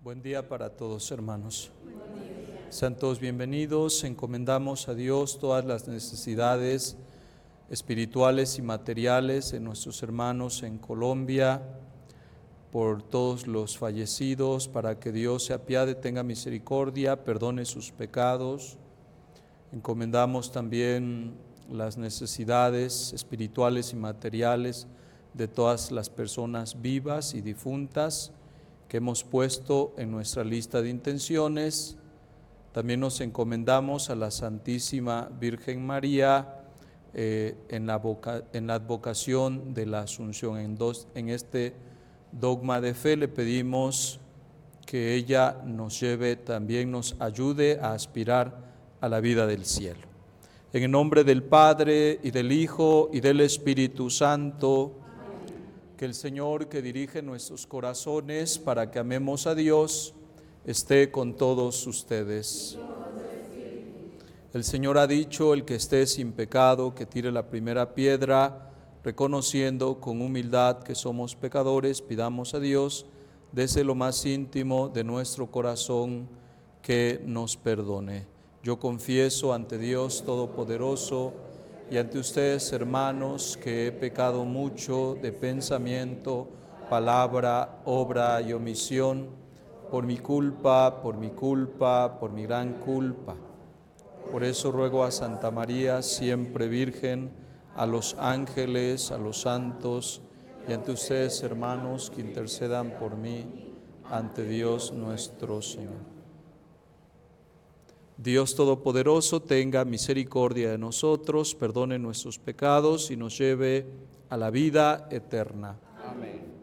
Buen día para todos, hermanos. Sean todos bienvenidos. Encomendamos a Dios todas las necesidades espirituales y materiales de nuestros hermanos en Colombia, por todos los fallecidos, para que Dios se apiade, tenga misericordia, perdone sus pecados. Encomendamos también las necesidades espirituales y materiales de todas las personas vivas y difuntas que hemos puesto en nuestra lista de intenciones. También nos encomendamos a la Santísima Virgen María en la advocación de la Asunción. En este dogma de fe le pedimos que ella nos lleve, también nos ayude a aspirar a la vida del cielo. En el nombre del Padre, y del Hijo, y del Espíritu Santo. Que el Señor, que dirige nuestros corazones para que amemos a Dios, esté con todos ustedes. El Señor ha dicho: el que esté sin pecado, que tire la primera piedra. Reconociendo con humildad que somos pecadores, pidamos a Dios desde lo más íntimo de nuestro corazón que nos perdone. Yo confieso ante Dios Todopoderoso y ante ustedes, hermanos, que he pecado mucho de pensamiento, palabra, obra y omisión, por mi culpa, por mi gran culpa. Por eso ruego a Santa María, siempre Virgen, a los ángeles, a los santos, y ante ustedes, hermanos, que intercedan por mí ante Dios nuestro Señor. Dios Todopoderoso tenga misericordia de nosotros, perdone nuestros pecados y nos lleve a la vida eterna. Amén.